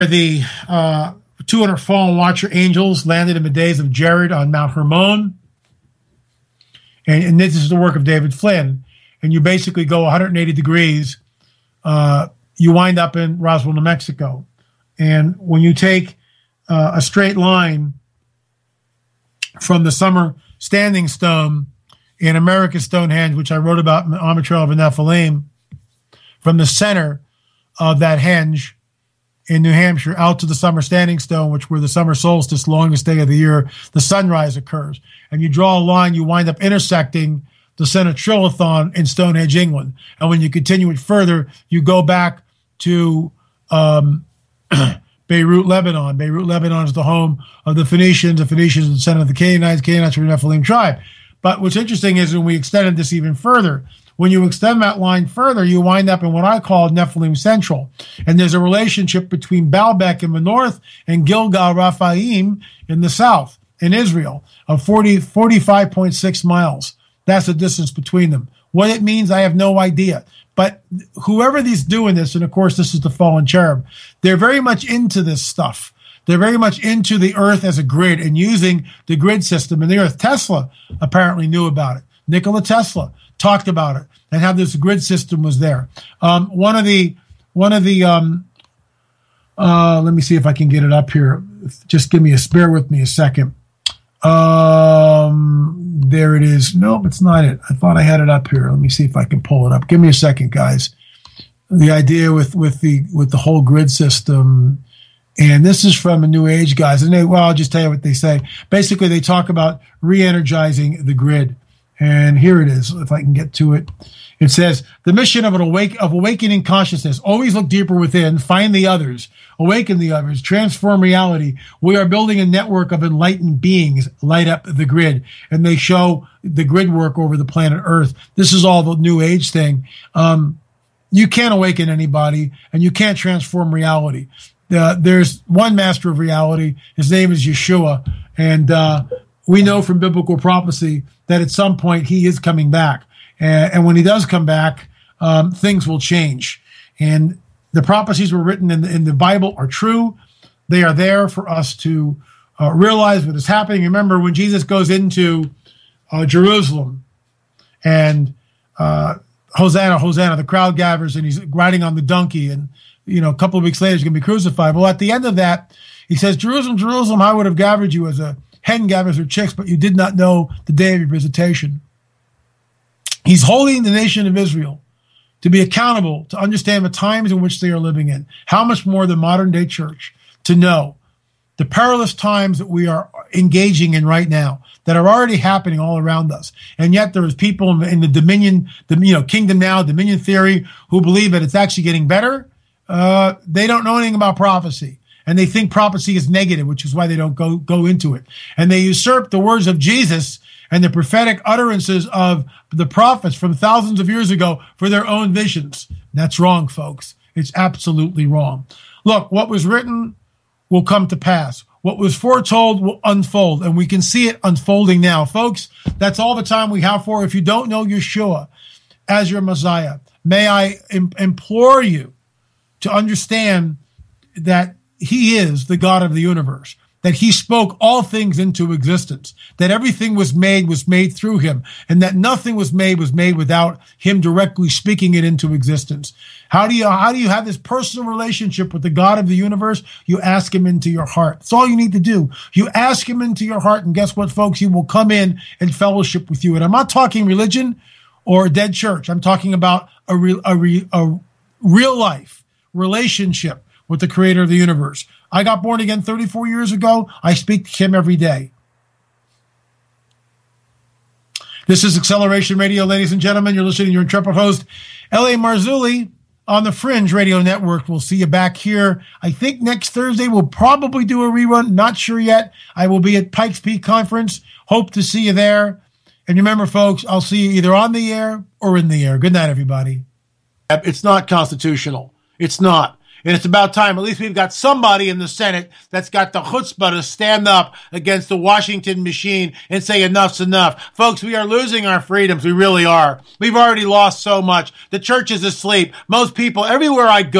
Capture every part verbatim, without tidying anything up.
The uh, two hundred fallen watcher angels landed in the days of Jared on Mount Hermon. And, and this is the work of David Flynn. And you basically go one hundred eighty degrees. Uh, you wind up in Roswell, New Mexico. And when you take uh, a straight line from the Summer Standing Stone in America's Stonehenge, which I wrote about in the Armatrail of the Nephilim, from the center of that henge in New Hampshire out to the Summer Standing Stone, which where the summer solstice, longest day of the year, the sunrise occurs. And you draw a line, you wind up intersecting the center trillathon in Stonehenge, England. And when you continue it further, you go back to um, Beirut, Lebanon. Beirut, Lebanon is the home of the Phoenicians. The Phoenicians are the descendant of the Canaanites. Canaanites were the Nephilim tribe. But what's interesting is when we extended this even further, when you extend that line further, you wind up in what I call Nephilim Central. And there's a relationship between Baalbek in the north and Gilgal Raphaim in the south, in Israel, of forty, forty-five point six miles. That's the distance between them. What it means, I have no idea. But whoever these doing this, and of course this is the fallen cherub, they're very much into this stuff. They're very much into the earth as a grid and using the grid system in the earth. Tesla apparently knew about it. Nikola Tesla talked about it and how this grid system was there. Um, one of the, one of the, um, uh, let me see if I can get it up here. Just give me a, bear with me a second. Um, there it is. Nope, it's not it. I thought I had it up here. Let me see if I can pull it up. Give me a second, guys. The idea with, with the, with the whole grid system, and this is from a New Age guys. And they, well, I'll just tell you what they say. Basically, they talk about re-energizing the grid. And here it is, if I can get to it. It says, the mission of an awake of awakening consciousness. Always look deeper within, find the others, awaken the others, transform reality. We are building a network of enlightened beings, light up the grid. And they show the grid work over the planet Earth. This is all the New Age thing. Um, you can't awaken anybody, and you can't transform reality. Uh, there's one master of reality. His name is Yeshua. And uh, we know from biblical prophecy that at some point he is coming back. And, and when he does come back, um, things will change. And the prophecies were written in the, in the Bible are true. They are there for us to uh, realize what is happening. Remember, when Jesus goes into uh, Jerusalem and uh, Hosanna, Hosanna, the crowd gathers and he's riding on the donkey, and you know, a couple of weeks later, he's going to be crucified. Well, at the end of that, he says, Jerusalem, Jerusalem, I would have gathered you as a hen gathers her chicks, but you did not know the day of your visitation. He's holding the nation of Israel to be accountable, to understand the times in which they are living in. How much more the modern day church to know the perilous times that we are engaging in right now, that are already happening all around us. And yet there is people in the, in the dominion, the you know, kingdom now, dominion theory, who believe that it's actually getting better. Uh, they don't know anything about prophecy, and they think prophecy is negative, which is why they don't go, go into it. And they usurp the words of Jesus and the prophetic utterances of the prophets from thousands of years ago for their own visions. That's wrong, folks. It's absolutely wrong. Look, what was written will come to pass. What was foretold will unfold, and we can see it unfolding now. Folks, that's all the time we have for. If you don't know Yeshua as your Messiah, may I im- implore you to understand that he is the God of the universe, that he spoke all things into existence, that everything was made was made through him, and that nothing was made was made without him directly speaking it into existence. How do you, how do you have this personal relationship with the God of the universe? You ask him into your heart. That's all you need to do. You ask him into your heart, and guess what, folks? He will come in and fellowship with you. And I'm not talking religion or a dead church. I'm talking about a real, a, re, a real life relationship with the creator of the universe. I got born again thirty-four years ago. I speak to him every day. This is Acceleration Radio, ladies and gentlemen. You're listening to your intrepid host, L A Marzulli, on the Fringe Radio Network. We'll see you back here. I think next Thursday we'll probably do a rerun. Not sure yet. I will be at Pikes Peak Conference. Hope to see you there. And remember, folks, I'll see you either on the air or in the air. Good night, everybody. It's not constitutional. It's not. And it's about time. At least we've got somebody in the Senate that's got the chutzpah to stand up against the Washington machine and say enough's enough. Folks, we are losing our freedoms. We really are. We've already lost so much. The church is asleep. Most people, everywhere I go,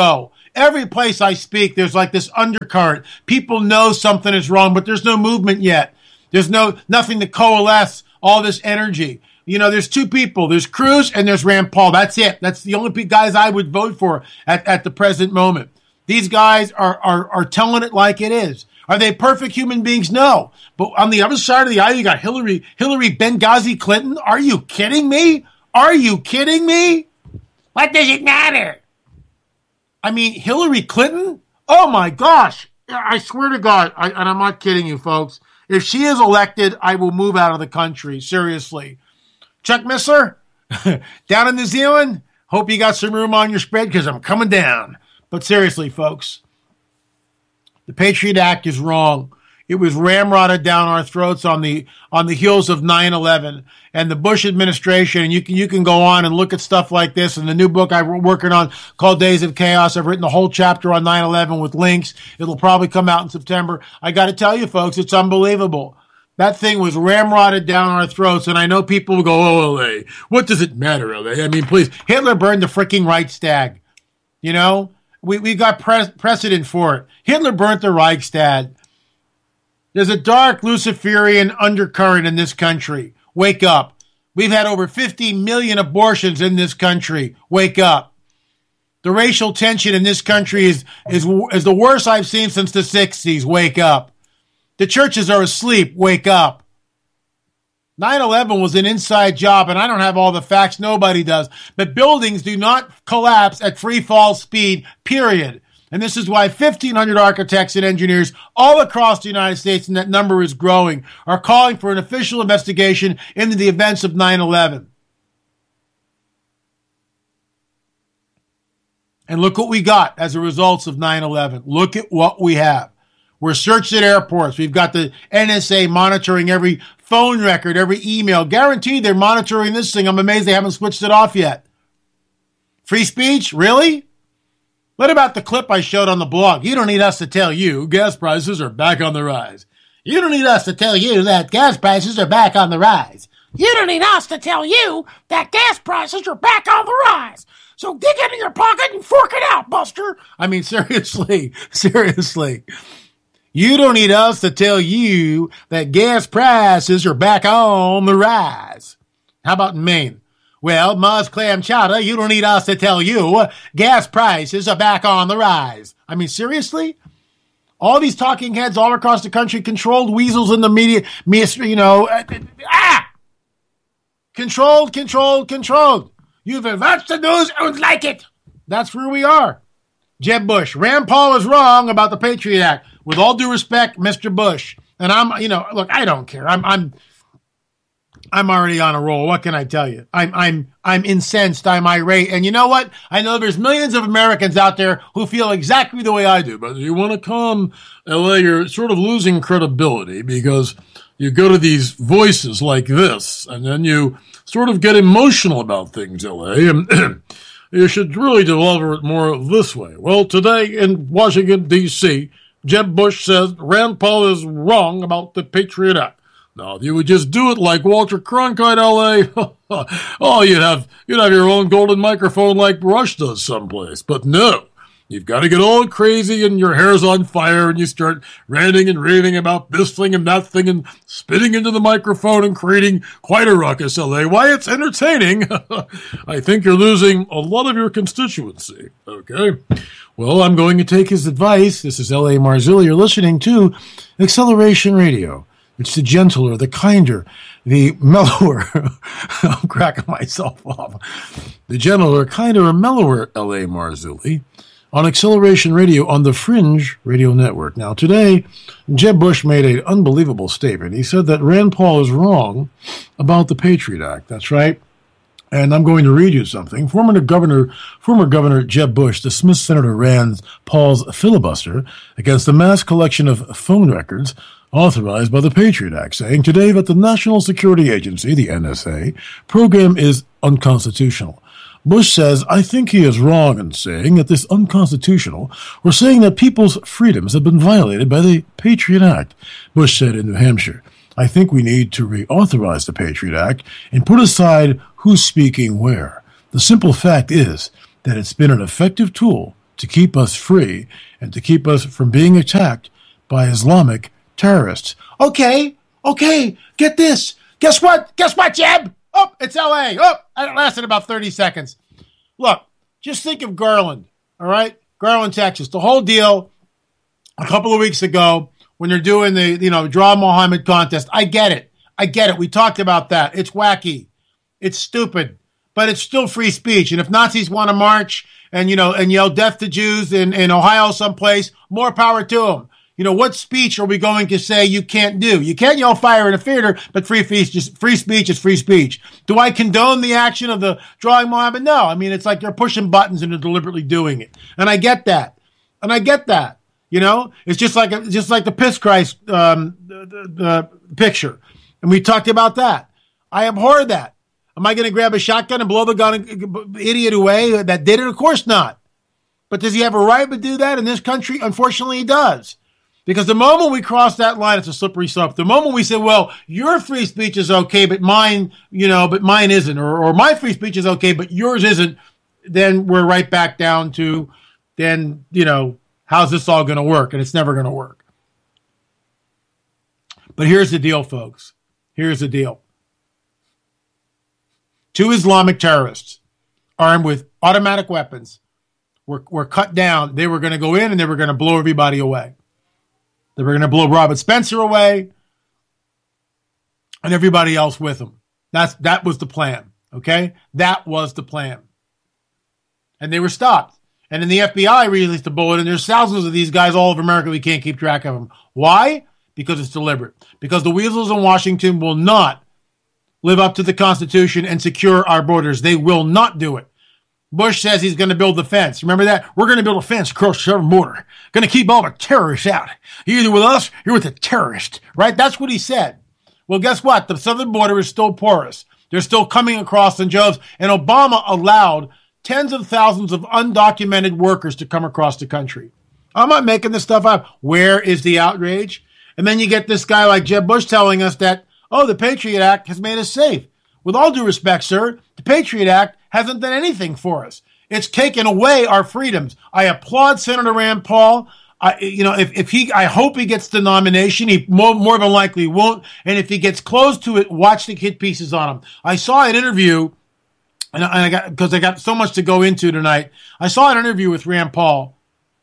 Every place I speak, there's like this undercurrent. People know something is wrong, but there's no movement yet. There's no nothing to coalesce all this energy. You know, there's two people. There's Cruz and there's Rand Paul. That's it. That's the only guys I would vote for at, at the present moment. These guys are, are, are telling it like it is. Are they perfect human beings? No. But on the other side of the aisle, you got Hillary, Hillary Benghazi Clinton. Are you kidding me? Are you kidding me? What does it matter? I mean, Hillary Clinton? Oh, my gosh. I swear to God, I, and I'm not kidding you, folks. If she is elected, I will move out of the country. Seriously. Chuck Missler, down in New Zealand, hope you got some room on your spread because I'm coming down. But seriously, folks, the Patriot Act is wrong. It was ramrodded down our throats on the on the heels of nine eleven and the Bush administration. And you can you can go on and look at stuff like this. In the new book I'm working on called Days of Chaos, I've written a whole chapter on nine eleven with links. It'll probably come out in September. I got to tell you, folks, it's unbelievable. That thing was ramrodded down our throats, and I know people will go, oh, L A, what does it matter, L A? I mean, please, Hitler burned the freaking Reichstag. You know, we, we got pre- precedent for it. Hitler burnt the Reichstag. There's a dark Luciferian undercurrent in this country. Wake up. We've had over fifty million abortions in this country. Wake up. The racial tension in this country is, is, is the worst I've seen since the sixties. Wake up. The churches are asleep. Wake up. nine eleven was an inside job, and I don't have all the facts. Nobody does. But buildings do not collapse at free fall speed, period. And this is why fifteen hundred architects and engineers all across the United States, and that number is growing, are calling for an official investigation into the events of nine eleven. And look what we got as a result of nine eleven. Look at what we have. We're searched at airports. We've got the N S A monitoring every phone record, every email. Guaranteed they're monitoring this thing. I'm amazed they haven't switched it off yet. Free speech? Really? What about the clip I showed on the blog? You don't need us to tell you gas prices are back on the rise. You don't need us to tell you that gas prices are back on the rise. You don't need us to tell you that gas prices are back on the rise. So dig into your pocket and fork it out, Buster. I mean, seriously, seriously. You don't need us to tell you that gas prices are back on the rise. How about in Maine? Well, Muzz Clam Chowder, you don't need us to tell you gas prices are back on the rise. I mean, seriously? All these talking heads all across the country, controlled weasels in the media, you know, ah! Controlled, controlled, controlled. You've watched the news and like it. That's where we are. Jeb Bush. Rand Paul is wrong about the Patriot Act. With all due respect, Mister Bush. And I'm, you know, look, I don't care. I'm, I'm, I'm already on a roll. What can I tell you? I'm, I'm, I'm incensed. I'm irate. And you know what? I know there's millions of Americans out there who feel exactly the way I do. But you want to come, L A, you're sort of losing credibility because you go to these voices like this, and then you sort of get emotional about things, L A, and you should really deliver it more this way. Well, today in Washington, D C, Jeb Bush says Rand Paul is wrong about the Patriot Act. Now, if you would just do it like Walter Cronkite, L A, oh, you'd have you'd have your own golden microphone like Rush does someplace. But no, you've got to get all crazy and your hair's on fire and you start ranting and raving about this thing and that thing and spitting into the microphone and creating quite a ruckus, L A. Why, it's entertaining. I think you're losing a lot of your constituency, okay? Well, I'm going to take his advice. This is L A. Marzulli. You're listening to Acceleration Radio. It's the gentler, the kinder, the mellower. I'm cracking myself off. The gentler, kinder, and mellower L A. Marzulli on Acceleration Radio on the Fringe Radio Network. Now, today, Jeb Bush made an unbelievable statement. He said that Rand Paul is wrong about the Patriot Act. That's right. And I'm going to read you something. Former Governor, former Governor Jeb Bush dismissed Senator Rand Paul's filibuster against the mass collection of phone records authorized by the Patriot Act, saying today that the National Security Agency, the N S A, program is unconstitutional. Bush says, I think he is wrong in saying that this unconstitutional or saying that people's freedoms have been violated by the Patriot Act. Bush said in New Hampshire, I think we need to reauthorize the Patriot Act and put aside who's speaking where. The simple fact is that it's been an effective tool to keep us free and to keep us from being attacked by Islamic terrorists. Okay, okay, get this. Guess what? Guess what, Jeb? Oh, it's L A. Oh, it lasted about thirty seconds. Look, just think of Garland, all right? Garland, Texas. The whole deal a couple of weeks ago when they're doing the, you know, Draw Muhammad contest. I get it. I get it. We talked about that. It's wacky. It's stupid. But it's still free speech. And if Nazis want to march and, you know, and yell death to Jews in, in Ohio someplace, more power to them. You know, what speech are we going to say you can't do? You can't yell fire in a theater, but free speech is free speech is free speech. Do I condone the action of the drawing Muhammad? No. I mean, it's like they're pushing buttons and they're deliberately doing it. And I get that. And I get that. You know, it's just like a, just like the Piss Christ um, the, the, the picture. And we talked about that. I abhor that. Am I going to grab a shotgun and blow the gun idiot away that did it? Of course not. But does he have a right to do that in this country? Unfortunately, he does. Because the moment we cross that line, it's a slippery slope. The moment we say, well, your free speech is okay, but mine, you know, but mine isn't, or, or my free speech is okay, but yours isn't, then we're right back down to, then, you know, how's this all going to work? And it's never going to work. But here's the deal, folks. Here's the deal. Two Islamic terrorists armed with automatic weapons were, were cut down. They were going to go in and they were going to blow everybody away. They were going to blow Robert Spencer away and everybody else with them. That's, that was the plan, okay? That was the plan. And they were stopped. And then the F B I released a bullet, and there's thousands of these guys all over America. We can't keep track of them. Why? Because it's deliberate. Because the weasels in Washington will not live up to the Constitution and secure our borders. They will not do it. Bush says he's going to build the fence. Remember that? We're going to build a fence across the southern border. Going to keep all the terrorists out. You're either with us, you're with the terrorists, right? That's what he said. Well, guess what? The southern border is still porous. They're still coming across in droves, and Obama allowed tens of thousands of undocumented workers to come across the country. I'm not making this stuff up. Where is the outrage? And then you get this guy like Jeb Bush telling us that, oh, the Patriot Act has made us safe. With all due respect, sir, the Patriot Act hasn't done anything for us. It's taken away our freedoms. I applaud Senator Rand Paul. I, you know, if, if he, I hope he gets the nomination. He more, more than likely won't. And if he gets close to it, watch the hit pieces on him. I saw an interview, and I got, because I got so much to go into tonight. I saw an interview with Rand Paul,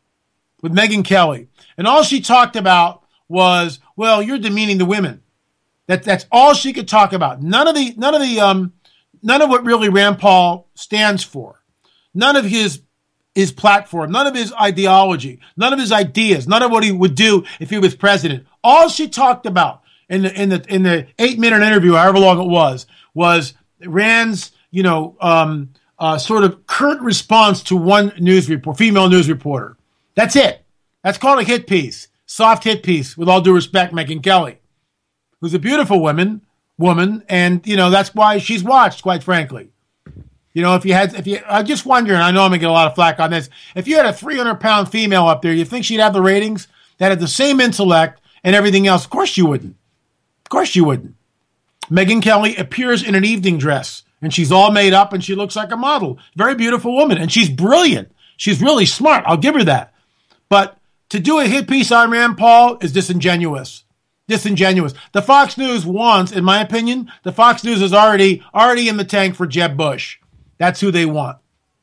with Megyn Kelly, and all she talked about was, well, you're demeaning the women. That that's all she could talk about. None of the none of the um none of what really Rand Paul stands for. None of his his platform, none of his ideology, none of his ideas, none of what he would do if he was president. All she talked about in the in the in the eight minute interview, however long it was, was Rand's, you know, um uh sort of curt response to one news report, female news reporter. That's it. That's called a hit piece. Soft hit piece, with all due respect, Megyn Kelly, who's a beautiful woman, woman, and, you know, that's why she's watched, quite frankly. You know, if you had, if you, I just wonder, and I know I'm going to get a lot of flack on this, if you had a three hundred pound female up there, you think she'd have the ratings that had the same intellect and everything else? Of course you wouldn't. Of course you wouldn't. Megyn Kelly appears in an evening dress, and she's all made up, and she looks like a model. Very beautiful woman, and she's brilliant. She's really smart. I'll give her that. But to do a hit piece on Rand Paul is disingenuous. Disingenuous. The Fox News wants, in my opinion, the Fox News is already already in the tank for Jeb Bush. That's who they want.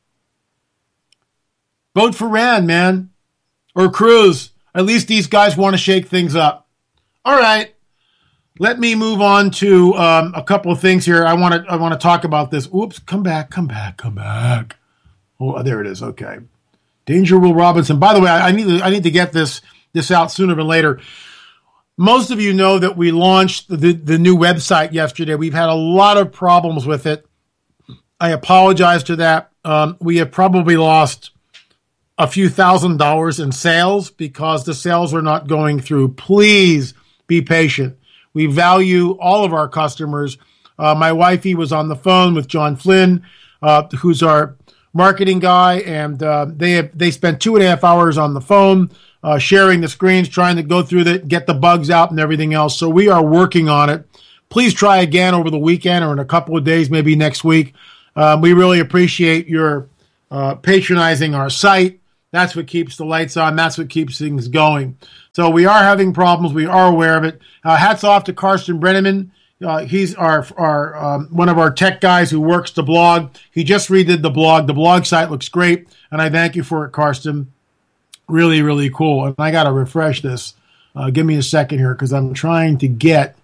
Vote for Rand, man. Or Cruz. At least these guys want to shake things up. All right. Let me move on to um, a couple of things here. I want to I want to talk about this. Oops, come back, come back, come back. Oh, there it is. Okay. Danger Will Robinson. By the way, I, I need to, I need to get this this out sooner than later. Most of you know that we launched the, the new website yesterday. We've had a lot of problems with it. I apologize to that. Um, we have probably lost a few thousand dollars in sales because the sales are not going through. Please be patient. We value all of our customers. Uh, my wifey was on the phone with John Flynn, uh, who's our marketing guy, and uh, they have, they spent two and a half hours on the phone uh, sharing the screens, trying to go through it, get the bugs out and everything else. So we are working on it. Please try again over the weekend or in a couple of days, maybe next week. Um, we really appreciate your uh, patronizing our site. That's what keeps the lights on. That's what keeps things going. So we are having problems. We are aware of it. Uh, hats off to Karsten Brenneman. Uh, he's our, our um, one of our tech guys who works the blog. He just redid the blog. The blog site looks great, and I thank you for it, Karsten. Really, really cool. And I got to refresh this. Uh, give me a second here because I'm trying to get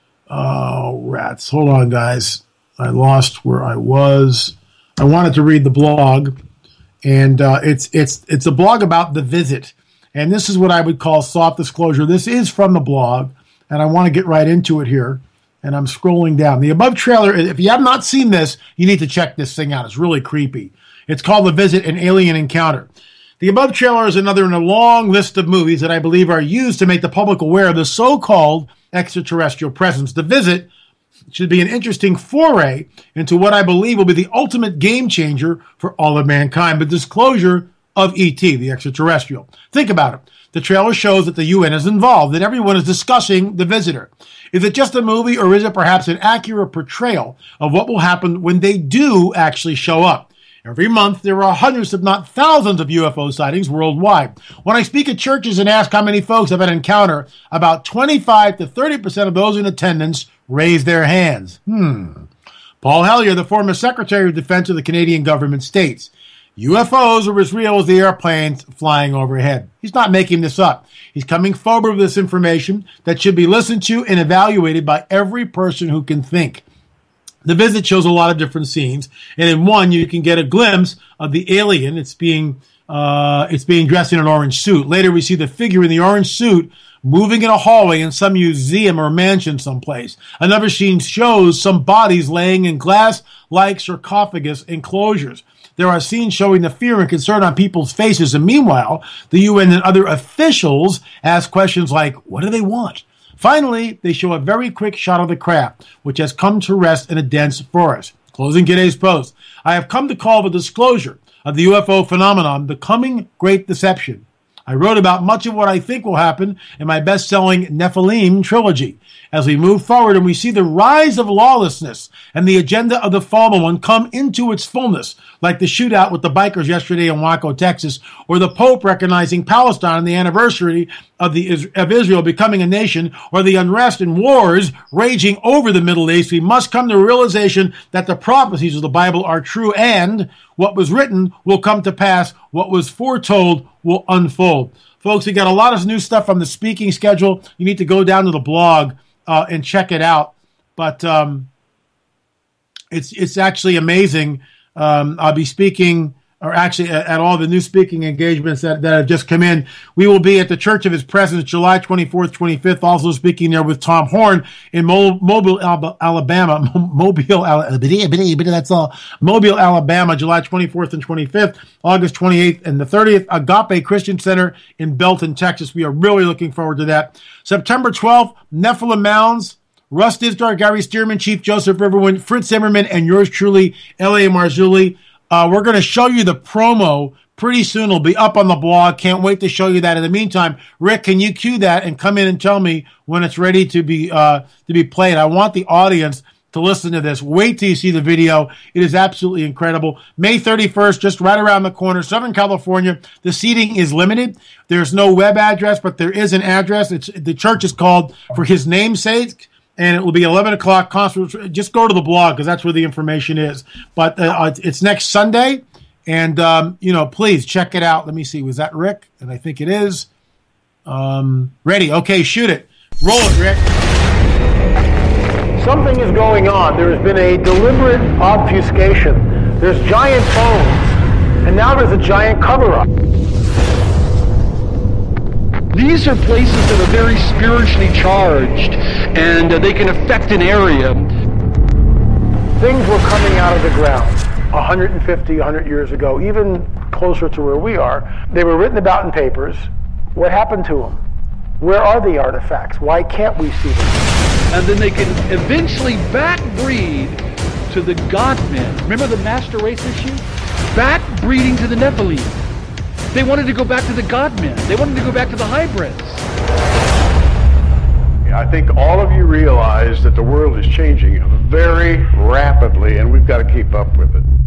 oh, rats. Hold on, guys. I lost where I was. I wanted to read the blog, and uh, it's it's it's a blog about The Visit. And this is what I would call soft disclosure. This is from the blog, and I want to get right into it here. And I'm scrolling down. The above trailer, if you have not seen this, you need to check this thing out. It's really creepy. It's called The Visit, an Alien Encounter. The above trailer is another in a long list of movies that I believe are used to make the public aware of the so-called extraterrestrial presence. The Visit should be an interesting foray into what I believe will be the ultimate game changer for all of mankind, the disclosure of E T, the extraterrestrial. Think about it. The trailer shows that the U N is involved, that everyone is discussing the visitor. Is it just a movie, or is it perhaps an accurate portrayal of what will happen when they do actually show up? Every month, there are hundreds, if not thousands, of U F O sightings worldwide. When I speak at churches and ask how many folks have had an encounter, about twenty-five to thirty percent of those in attendance raise their hands. Hmm. Paul Hellyer, the former Secretary of Defense of the Canadian government, states, U F Os are as real as the airplanes flying overhead. He's not making this up. He's coming forward with this information that should be listened to and evaluated by every person who can think. The Visit shows a lot of different scenes, and in one, you can get a glimpse of the alien. It's being uh, it's being dressed in an orange suit. Later, we see the figure in the orange suit moving in a hallway in some museum or mansion someplace. Another scene shows some bodies laying in glass-like sarcophagus enclosures. There are scenes showing the fear and concern on people's faces, and meanwhile, the U N and other officials ask questions like, what do they want? Finally, they show a very quick shot of the craft, which has come to rest in a dense forest. Closing today's post, I have come to call the disclosure of the U F O phenomenon the coming great deception. I wrote about much of what I think will happen in my best-selling Nephilim trilogy. As we move forward and we see the rise of lawlessness and the agenda of the fallen one come into its fullness, like the shootout with the bikers yesterday in Waco, Texas, or the Pope recognizing Palestine on the anniversary of, the, of Israel becoming a nation, or the unrest and wars raging over the Middle East, we must come to a realization that the prophecies of the Bible are true and what was written will come to pass, what was foretold will unfold. Folks, we got a lot of new stuff on the speaking schedule. You need to go down to the blog uh, and check it out. But um, it's it's actually amazing. Um, I'll be speaking, or actually at, at all the new speaking engagements that, that have just come in. We will be at the Church of His Presence July twenty-fourth, twenty-fifth, also speaking there with Tom Horn in Mo- Mobile, Alabama. Mobile, Alabama. That's all. Mobile, Alabama, July twenty-fourth and twenty-fifth, August twenty-eighth and the thirtieth. Agape Christian Center in Belton, Texas. We are really looking forward to that. September twelfth, Nephilim Mounds. Russ Dizdar, Gary Stearman, Chief Joseph Riverwind, Fritz Zimmerman, and yours truly, L A. Marzulli. Uh, we're going to show you the promo pretty soon. It'll be up on the blog. Can't wait to show you that. In the meantime, Rick, can you cue that and come in and tell me when it's ready to be uh, to be played? I want the audience to listen to this. Wait till you see the video. It is absolutely incredible. May thirty-first, just right around the corner, Southern California. The seating is limited. There's no web address, but there is an address. It's the church is called For His Namesake. And it will be eleven o'clock. Just go to the blog because that's where the information is. But uh, it's next Sunday. And, um, you know, please check it out. Let me see. Was that Rick? And I think it is. Um, ready. Okay, shoot it. Roll it, Rick. Something is going on. There has been a deliberate obfuscation. There's giant phones. And now there's a giant cover-up. These are places that are very spiritually charged, and uh, they can affect an area. Things were coming out of the ground one hundred fifty, one hundred years ago, even closer to where we are. They were written about in papers. What happened to them? Where are the artifacts? Why can't we see them? And then they can eventually backbreed to the God-men. Remember the master race issue? Backbreeding to the Nephilim. They wanted to go back to the God-men. They wanted to go back to the hybrids. I think all of you realize that the world is changing very rapidly, and we've got to keep up with it.